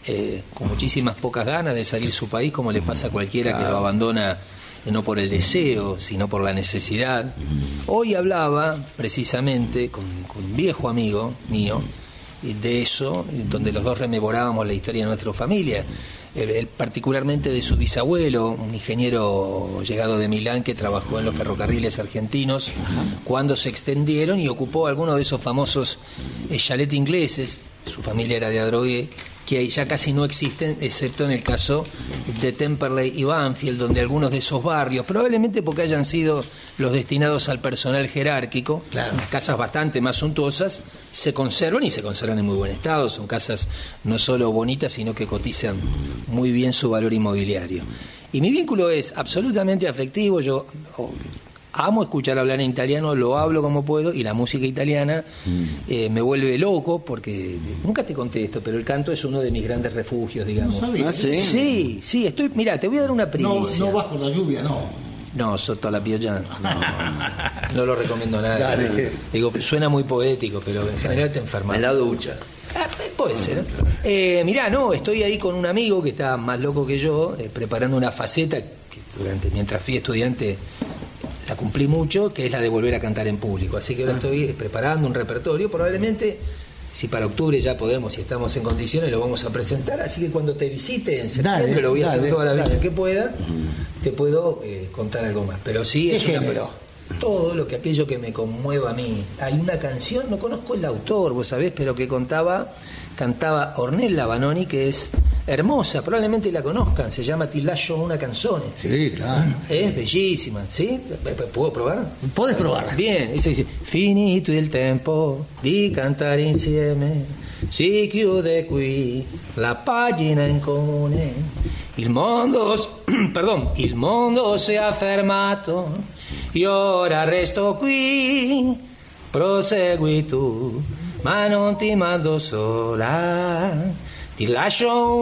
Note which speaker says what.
Speaker 1: con muchísimas pocas ganas de salir de su país, como le pasa a cualquiera que lo abandona, no por el deseo, sino por la necesidad. Hoy hablaba precisamente con un viejo amigo mío de eso, donde los dos rememorábamos la historia de nuestra familia, él particularmente de su bisabuelo, un ingeniero llegado de Milán que trabajó en los ferrocarriles argentinos cuando se extendieron y ocupó algunos de esos famosos chalets ingleses. Su familia era de Adrogué, que ya casi no existen, excepto en el caso de Temperley y Banfield, donde algunos de esos barrios, probablemente porque hayan sido los destinados al personal jerárquico, casas bastante más suntuosas, se conservan y se conservan en muy buen estado. Son casas no solo bonitas, sino que cotizan muy bien su valor inmobiliario. Y mi vínculo es absolutamente afectivo. Yo amo escuchar hablar en italiano, lo hablo como puedo, y la música italiana me vuelve loco, porque nunca te conté esto, pero el canto es uno de mis grandes refugios, digamos.
Speaker 2: ¿No sabía?
Speaker 1: Sí, estoy, mira, te voy a dar una primicia.
Speaker 2: No bajo la lluvia, no.
Speaker 1: No, sotto la pioggia no lo recomiendo a nadie.
Speaker 2: Dale.
Speaker 1: Digo, suena muy poético, pero en general te enfermas.
Speaker 3: En la ducha.
Speaker 1: Puede ser. Mirá, estoy ahí con un amigo que está más loco que yo, preparando una faceta que mientras fui estudiante la cumplí mucho, que es la de volver a cantar en público. Así que ahora estoy preparando un repertorio. Probablemente, si para octubre ya podemos, si estamos en condiciones, lo vamos a presentar. Así que cuando te visite en septiembre, lo voy a hacer todas las veces que pueda, te puedo contar algo más. Pero sí, es todo aquello que me conmueva a mí. Hay una canción, no conozco el autor, vos sabés, pero que cantaba Ornella Vanoni, que es hermosa, probablemente la conozcan, se llama Ti lascio una canzone.
Speaker 2: Sí, claro.
Speaker 1: Es bellísima, ¿sí? ¿Puedo probar?
Speaker 2: Podés probarla.
Speaker 1: Bien, dice, finito il tempo di cantare insieme, si chiude qui la pagina in comune, il mondo si è fermato, io ora resto qui, prosegui tu, ma non ti mando sola, ti lascio